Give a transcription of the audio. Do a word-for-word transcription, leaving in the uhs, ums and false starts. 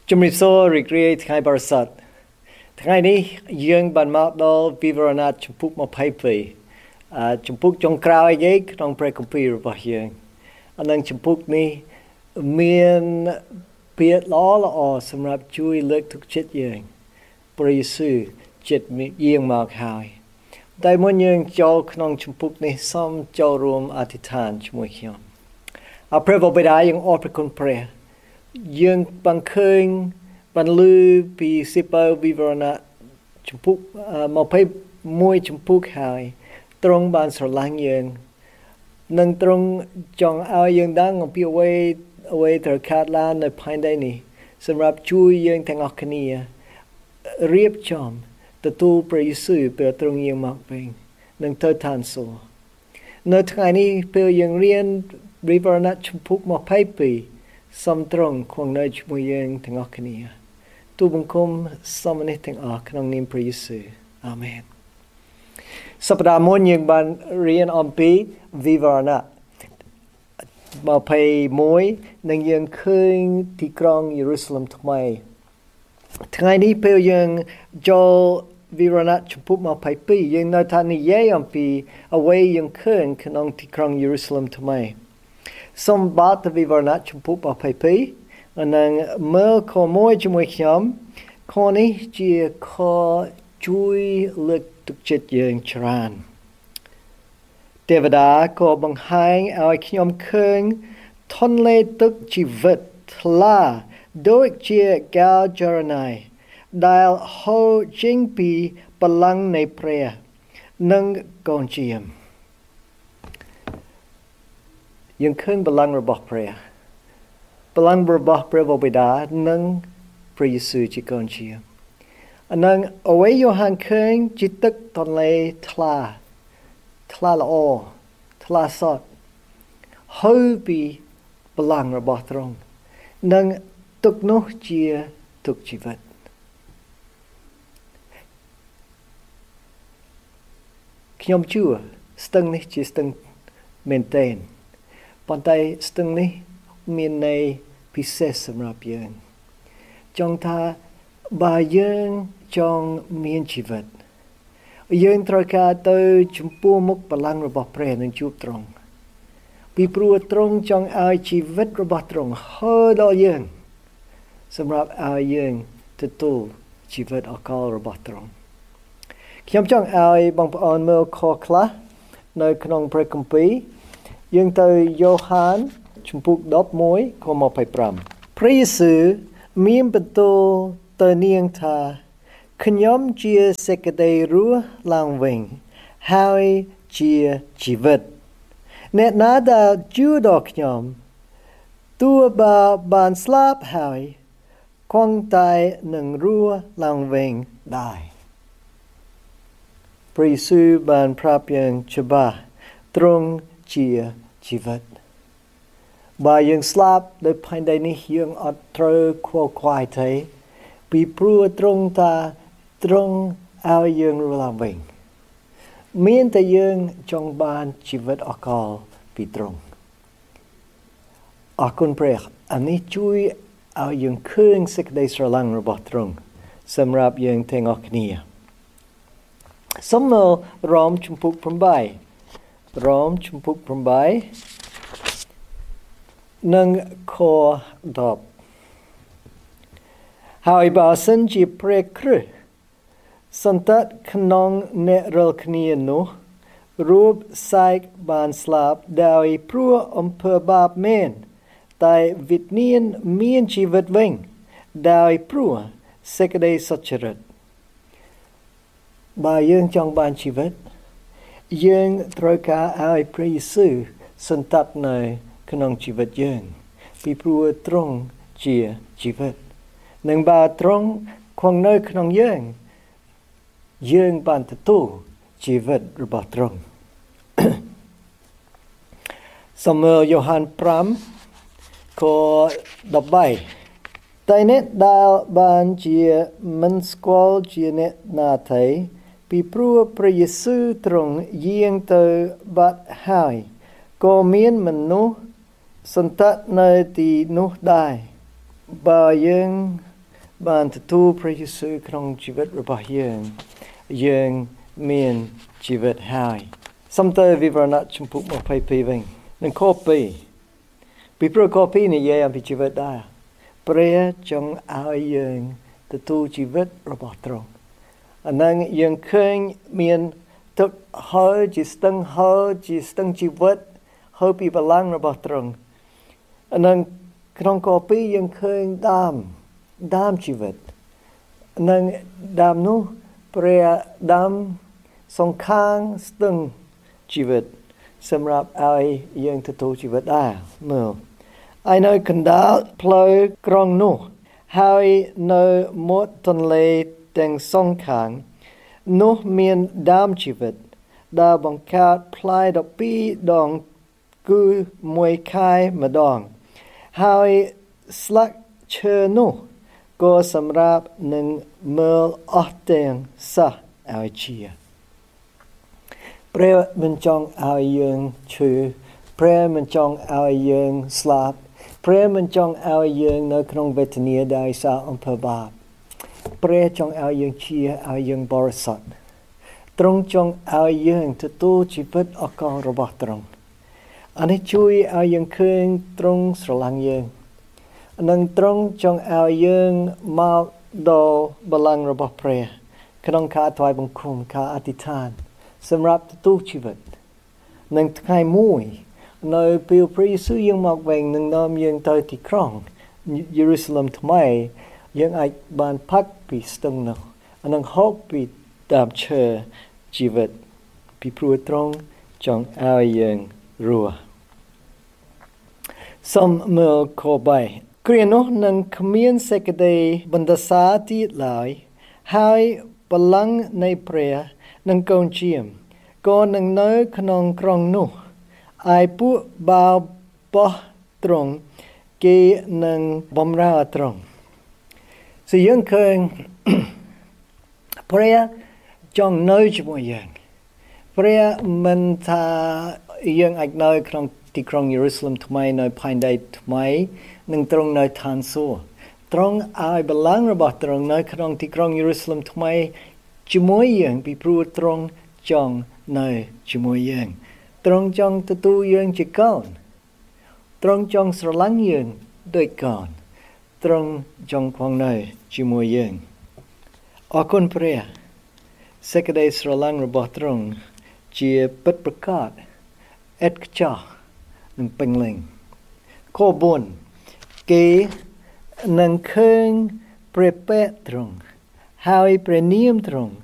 ជំរាបសួររីករាយថ្ងៃបរិសុទ្ធថ្ងៃនេះយើងបានមកដល់វិវរណៈជំពូកยี่สิบสองអឺជំពូកចុងក្រោយឯក្នុងព្រះគម្ពីររបស់យើងអានឹងជំពូកនេះមានពាក្យល្អល្អសម្រាប់ជួយលើកទឹកចិត្តយើងព្រះយេស៊ូវចិត្តយាងមកហើយតែមុនយើងចូលក្នុងជំពូកនេះសូមចូលរួមអធិដ្ឋានជាមួយខ្ញុំអរព្រះបិតាយើងអរព្រគុណព្រះយើងបានឃើញបានឮពីសិភៅវិវរណៈជំពូកยี่สิบเอ็ดជំពូកហើយទ្រង់បានស្រឡាញ់យើងនិងទ្រង់ចង់ឲ្យយើងដឹងអំពីអ្វីអ្វីត្រូវកើតឡើងនៅផែនដីនេះសម្រាប់ជួយយើងទាំងអស់គ្នារៀបចំទទួលព្រះយេស៊ូវពេលទ្រង់យាងមកវិញនិងទៅឋានសួគ៌នៅថ្ងៃនេះពេលយើងរៀនវិវរណៈជំពូកยี่สิบสองសូមទ្រង់គង់នៅជាមួយយើងទាំងអស់គ្នាទូលបង្គំសូមនេះទាំងអស់ក្នុងនាមព្រះយេស៊ូវអាមែនសប្តាហ៍មុនយើងបានរៀនអំពីវិវរណៈยี่สิบเอ็ดនិងយើងឃើញទីក្រុងយេរូសាឡឹមថ្មីថ្ងៃនេះពេលយើងចូលវិវរណៈជំពូកยี่สิบสองយើងនៅតែនិយាយអំពីអ្វីយើងឃើញក្នុងទីក្រុងយេរូសាឡឹមថ្មីសូមបើកវិវរណៈជំពូកยี่สิบสองនិងមើលខមួយជាមួយខ្ញុំខនេះជាខជួយលើកទឹកចិត្តយើងច្រើនទេវតាក៏បង្ហាញឲ្យខ្ញុំឃើញធនលេទឹកជីវិតថ្លាដូចជាកែវចរណៃដែលហូរចេញពីបល្ល័ង្កនៃព្រះនិងកូនជាមយើងឃើញបល្ល័ង្ករបស់ព្រះបល្ល័ង្ករបស់ព្រះបិតានិងព្រះយេស៊ូវជាកូនជាមអានឹងអ្វីយ៉ូហានឃើញជាទឹកទន្លេថ្លាថ្លាល្អថ្លាសតហូរពីបល្ល័ង្ករបស់ទ្រង់និងទឹកនោះជាទឹកជីវិតខ្ញុំជឿស្ទឹងនេះជាស្ទឹងមែនទែនប៉ុន្តែស្ទឹងនេះមានន័យពិសេសសម្រាប់យើងចង់ថាបើយើងចង់មានជីវិតយើងត្រូវការទៅចំពោះមុខបល្ល័ង្ករបស់ព្រះនិងជួបទ្រង់ពីព្រោះទ្រង់ចង់ឲ្យជីវិតរបស់ទ្រង់ហូរដល់យើងសម្រាប់ឲ្យយើងទទួលជីវិតអកលរបស់ទ្រង់ខ្ញុំចង់ឲ្យបងប្អូនមើលខខ្លះនៅក្នុងព្រះគម្ពីរយើងទៅយ៉ូហានជំពូកដប់មួយខยี่สิบห้าព្រះយេស៊ូវមានបន្ទូលទៅនាងថាខ្ញុំជាសេចក្តីរស់ឡើងវិញហើយជាជីវិតអ្នកណាដែលជឿដល់ខ្ញុំទោះបើបានស្លាប់ហើយគង់តែនឹងរស់ឡើងវិញដែរព្រះយេស៊ូវបានប្រាប់យើងច្បាស់ទ្រង់ជាជីវិតបើយើងស្លាប់ដោយផែនដីនេះយើងអត់ត្រូវខ្វល់ខ្វាយទេពីព្រោះទ្រង់ថាទ្រង់ឲ្យយើងរស់ឡើងវិញមានតែយើងចង់បានជីវិតអកលពីទ្រង់អរគុណព្រះអានេះជួយឲ្យយើងឃើញសេចក្តីស្រឡាញ់របស់ទ្រង់សម្រាប់យើងទាំងអស់គ្នាសូមមើលរ៉ូមជំពូកប្រាំរ៉ូមជំពូកប្រាំនិងខដប់ហើយបើសិនជាព្រះគ្រិស្តសន្តតក្នុងអ្នករាល់គ្នានោះរូបសាយបានស្លាប់ដោយព្រោះអំពើបាបមែនតែវិញ្ញាណមានជីវិតវិញដោយព្រោះសេចក្តីសុចរិតបើយើងចង់បានជីវិតយើងត្រូវការឲ្យព្រះយេស៊ូវសន្តតនៅក្នុងជីវិតយើងពីព្រោះទ្រង់ជាជីវិតនិងបើទ្រង់គង់នៅក្នុងយើងយើងបានទទួលជីវិតរបស់ទ្រង់សូមមើលយ៉ូហានប្រាំខដប់បីតែអ្នកដែលបានជាមិនស្គាល់ជាអ្នកណាទេពីព្រោះព្រះយេស៊ូវទ្រង់យាងទៅបាត់ហើយក៏មានមនុស្សសន្តតនៅទីនោះដែរបើយើងបានទទួលព្រះយេស៊ូវក្នុងជីវិតរបស់យើងយើងមានជីវិតហើយសូមទៅវិវរណៈជំពូកยี่สิบสองវិញនឹងខពីពីព្រោះខពីនិយាយអំពីជីវិតដែរព្រះចង់ឲ្យយើងទទួលជីវិតរបស់ទ្រង់អានឹងយើងឃើញមានទឹកហើយជាស្ទឹងហើយជាស្ទឹងជីវិតហើយពីបលាំងរបស់ទ្រង់អានឹងក្នុងខពីយើងឃើញដើមដើមជីវិតនឹងដើមនោះព្រះដើមសងខាងស្ទឹងជីវិតសម្រាប់ឲ្យយើងទទួលជីវិតដែរមើលឯនៅកណ្ដាលផ្លូវក្រុងនោះហើយនៅមាត់ទន្លេទាំងសងខាងនោះមានដើមជីវិតដែលបង្កើតផ្លែដប់ពីរដងគឺមួយខែម្ដងហើយស្លឹកឈើនោះក៏សម្រាប់នឹងមើលអស់ទាំងសះឲ្យជាព្រះមិនចង់ឲ្យយើងឈឺព្រះមិនចង់ឲ្យយើងស្លាប់ព្រះមិនចង់ឲ្យយើងនៅក្នុងវេទនាដោយសារអំពើបាបព្រះចង់ឲ្យយើងជាឲ្យយើងបរិសុទ្ធទ្រង់ចង់ឲ្យយើងទទួលជីវិតអកលរបស់ទ្រង់អានេះជួយឲ្យយើងឃើញទ្រង់ស្រឡាញ់យើងនិងទ្រង់ចង់ឲ្យយើងមកដល់បល្ល័ង្ករបស់ព្រះក្នុងការថ្វាយបង្គំការអធិដ្ឋានសម្រាប់ទទួលជីវិតនិងថ្ងៃមួយនៅពេលព្រះយេស៊ូវយើងមកវិញនឹងនាំយើងទៅទីក្រុងយេរូសាឡឹមថ្មីយើងអាចបានផឹកពីស្ទឹងនោះនិងហូបពីដើមឈើជីវិតពីព្រោះទ្រង់ចង់ឲ្យយើងរស់សូមមើលខបីគ្រានោះនឹងគ្មានសេចក្តីបណ្ដសាទៀតឡើយហើយបល្ល័ង្កនៃព្រះនិងកូនជាមក៏នឹងនៅក្នុងក្រុងនោះឯពួកបាវបោះទ្រង់គេនឹងបំរើទ្រង់soយើងឃើញព្រះចង់នៅជាមួយយើងព្រះមិនថាយើងអាចនៅក្នុងទីក្រុងយេរូសាឡឹមថ្មីនៅផែនដីថ្មីនិងទ្រង់នៅឋានសួគ៌ទ្រង់ឲ្យបល្ល័ង្ករបស់ទ្រង់នៅក្នុងទីក្រុងយេរូសាឡឹមថ្មីជាមួយយើងពីព្រោះទ្រង់ចង់នៅជាមួយយើងទ្រង់ចង់ទទួលយើងជាកូនទ្រង់ចង់ស្រឡាញ់យើងដូចកូនទ្រង់ចង់គង់នៅជាមួយយើងអរគុណព្រះសេចក្តីស្រឡាញ់របស់ទ្រង់ជាពិតប្រាកដឥតខ្ចោះនិងពេញលេញខbốnគេនឹងឃើញព្រះពេទ្រទ្រង់ហើយព្រះនាមទ្រង់